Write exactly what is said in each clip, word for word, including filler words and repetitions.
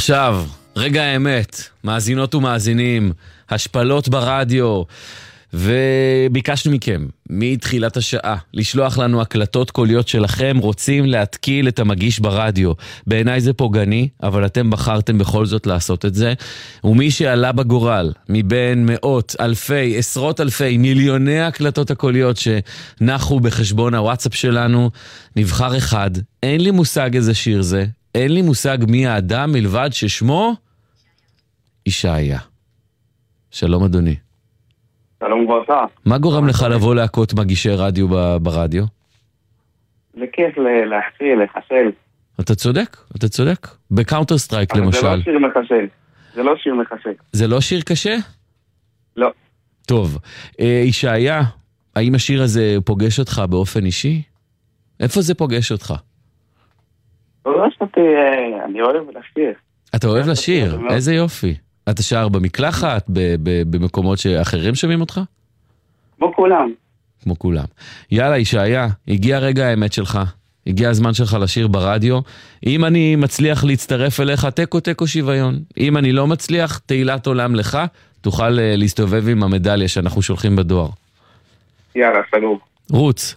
ועכשיו, רגע האמת, מאזינות ומאזינים, השפלות ברדיו, וביקשנו מכם, מתחילת השעה, לשלוח לנו הקלטות קוליות שלכם, רוצים להתקיל את המגיש ברדיו. בעיניי זה פוגעני, אבל אתם בחרתם בכל זאת לעשות את זה, ומי שעלה בגורל, מבין מאות, אלפי, עשרות אלפי, מיליוני הקלטות הקוליות שנחו בחשבון הוואטסאפ שלנו, נבחר אחד, אין לי מושג איזה שיר זה, אין לי מושג מי האדם מלבד ששמו ישעיה. שלום אדוני. שלום וברכה. מה גורם לך לבוא להקות מגישי רדיו ברדיו? זה כיף להחשיל, לחשל. אתה צודק, אתה צודק. בקאונטר סטרייק למשל. אבל זה לא שיר מחשל. זה לא שיר מחשל. זה לא שיר קשה? לא. טוב. ישעיה, האם השיר הזה פוגש אותך באופן אישי? איפה זה פוגש אותך? לא שאתי, אני אוהב לשיר. אתה אוהב לשיר? איזה יופי. אתה שר במקלחת, במקומות שאחרים שומעים אותך? כמו כולם. כמו כולם. יאללה, ישעיה, הגיע רגע האמת שלך. הגיע הזמן שלך לשיר ברדיו. אם אני מצליח להצטרף אליך, תיקו תיקו שוויון. אם אני לא מצליח, תהילת עולם לך, תוכל להסתובב עם המדליה שאנחנו שולחים בדואר. יאללה, סגור. רוץ.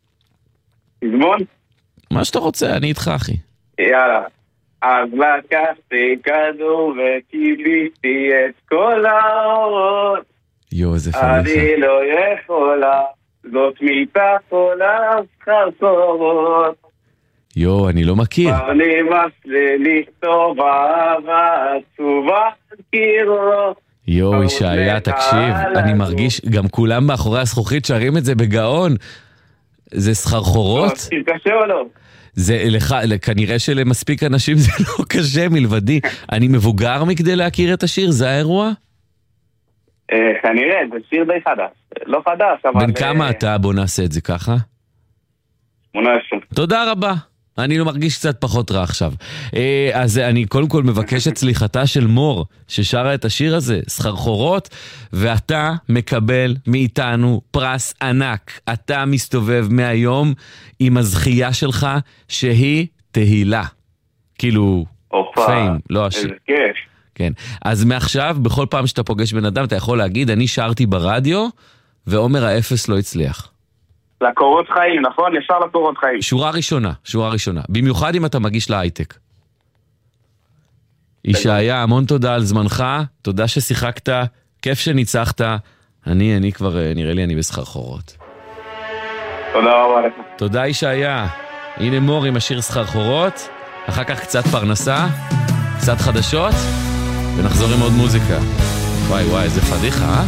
תזמון? מה שאתה רוצה, אני איתך, אחי. יאללה. אז לקחתי כדור וקיביתי את כל האורות. יו, איזה פניחה. אני לא יכולה, זאת מיטה חולה סחרחורות. יו, אני לא מכיר. אני מסלי לכתוב אהבה עצובה קירות. יו, ישעיה, תקשיב, אני מרגיש, גם כולם מאחורי הזכוכית שרים את זה בגאון. זה סחרחורות? זה קשה או לא? זה לך, כנראה שלמספיק אנשים זה לא קשה מלבדי. אני מבוגר מכדי להכיר את השיר, זה האירוע? כנראה, זה שיר די חדש. לא חדש, אבל... בן כמה אתה? בוא נעשה את זה ככה. שמונה עשרה. תודה רבה. אני לא מרגיש קצת פחות רע עכשיו. אז אני קודם כל מבקש את סליחתה של מור, ששרה את השיר הזה, סחרחורות, ואתה מקבל מאיתנו פרס ענק. אתה מסתובב מהיום עם הזכייה שלך, שהיא תהילה. כאילו, פיים, לא השיר. איזה כיף. כן. אז מעכשיו, בכל פעם שאתה פוגש בן אדם, אתה יכול להגיד, אני שרתי ברדיו, ועומר האפס לא הצליח. לקורות חיים, נכון? ישר לקורות חיים. שורה ראשונה, שורה ראשונה. במיוחד אם אתה מגיש להייטק. ישעיה, המון תודה על זמנך, תודה ששיחקת, כיף שניצחת. אני, אני כבר, נראה לי, אני בסחרחורות. תודה רבה לך. תודה ישעיה. הנה מור עם השיר סחרחורות, אחר כך קצת פרנסה, קצת חדשות, ונחזור עם עוד מוזיקה. וואי וואי, איזה פדיחה, אה?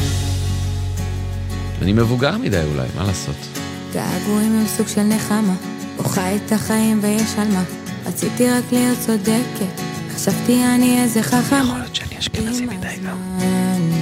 אני מבוגר מדי אולי, מה לעשות? געגועים הם סוג של נחמה, בוכה את החיים ויש על מה. רציתי רק להיות צודקת, חשבתי אני איזה חכמה. יכול להיות שאני אשכנזי מדי גם.